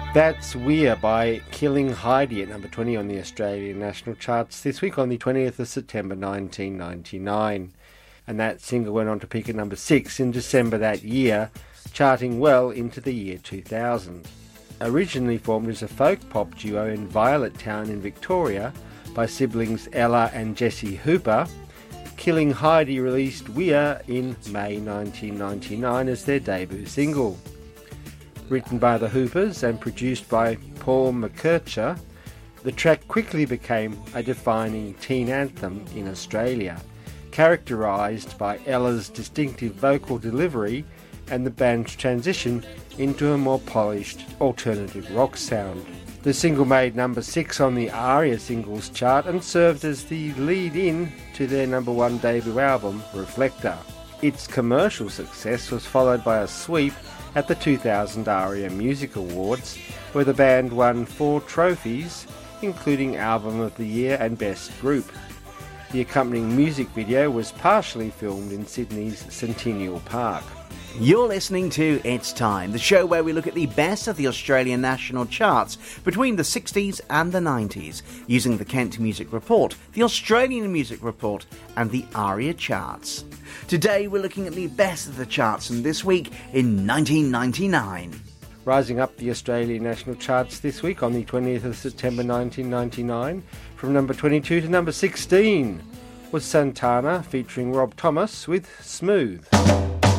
That's Weir by Killing Heidi at number 20 on the Australian national charts this week on the 20th of September 1999. And that single went on to peak at number 6 in December that year, charting well into the year 2000. Originally formed as a folk pop duo in Violet Town in Victoria by siblings Ella and Jessie Hooper, Killing Heidi released Weir in May 1999 as their debut single. Written by the Hoopers and produced by Paul McKercher, the track quickly became a defining teen anthem in Australia, characterised by Ella's distinctive vocal delivery and the band's transition into a more polished alternative rock sound. The single made number 6 on the ARIA singles chart and served as the lead-in to their number 1 debut album, Reflector. Its commercial success was followed by a sweep at the 2000 ARIA Music Awards, where the band won 4 trophies, including Album of the Year and Best Group. The accompanying music video was partially filmed in Sydney's Centennial Park. You're listening to It's Time, the show where we look at the best of the Australian national charts between the 60s and the 90s, using the Kent Music Report, the Australian Music Report, and the ARIA charts. Today we're looking at the best of the charts, and this week in 1999. Rising up the Australian national charts this week on the 20th of September 1999, from number 22 to number 16, was Santana featuring Rob Thomas with Smooth.